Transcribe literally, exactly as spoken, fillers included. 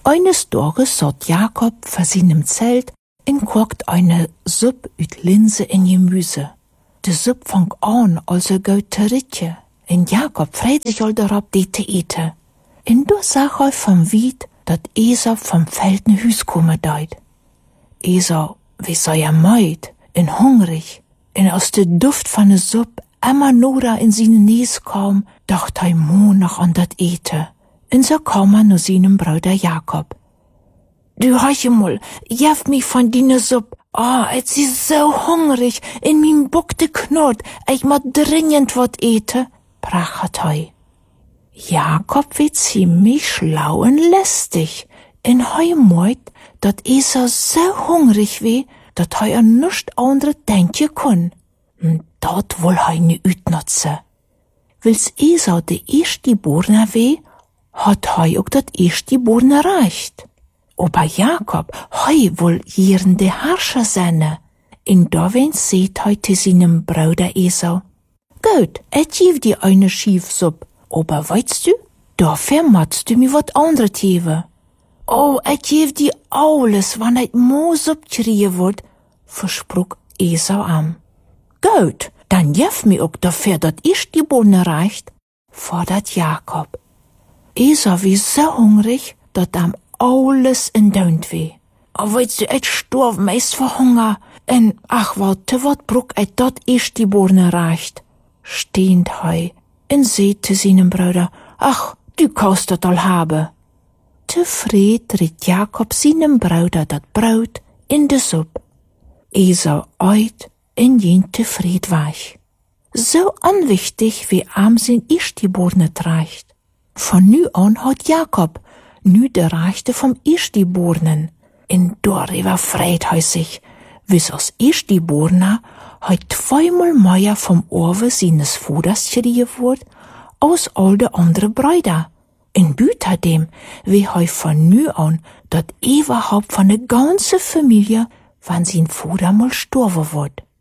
Eines Tages satt Jakob vor seinem Zelt und kocht eine Suppe üt Linse in Gemüse. De Suppe fang an, also gut zu riechen. Und Jakob freut sich all darauf, die zu eten. Und du sag er vom Wied, dat Esau vom Feld ne Hüs kommen deit. Esau, wie sei er meid, und hungrig, und aus de Duft von de Suppe immer nora in seine Nies kam, dacht er mo noch an dat Ete. Und so kam er nur seinem Bruder Jakob. Du heiche mal, jef mich von dine Suppe. Ah, oh, ich ist so hungrig, in min Buckte knurrt, ich ma dringend wat ete, prachet hei. Jakob wird ziemlich schlau und lästig, in hei meut, dat Esau so hungrig wie, dat hei an nischt andre denken kun. Dat wohl hei ne utnutze. Wils Esau de Erstgeborene weh, hat hei auch dat Erstgeborene reicht. Aber Jakob hei wohl jieren de Herrscher senne. In dawen seht hei zu seinem Bruder Esau. Gut, ich geb dir eine Schiefsuppe. Aber weißt du, dafür matst du mir wat andere geben. Oh, ich geb dir alles, wann ich Mosup kriegen wird, versprach Esau an. Gut, dann jef mir auch dafür, dat ich die Bohne reicht, fordert Jakob. Esau wie so hungrig, dat am alles in Dönt weh. Aber weißt du, ich storf meist vor Hunger, en ach, warte, wat bruck ich dat ich die Bohne reicht. Stehend hei, en seht zu seinem Bruder, ach, du kannst dat all haben. Zufried riet Jakob seinem Bruder dat Brot in de Suppe. Esau eit en jen zufried weich. So unwichtig wie arm sein Erstgeborene reicht. Von nu an hat Jakob nu de Reichte vom Erstgeborenen. In darüber freut he sich, wie's aus Erstgeborener heut zweimal mehr vom Orwe seines Vaters kriegen wird, als all de andere Brüder. In Büter dem, wie he von nu an, dat überhaupt von de ganze Familie, wann sein Vater mal sterben wird.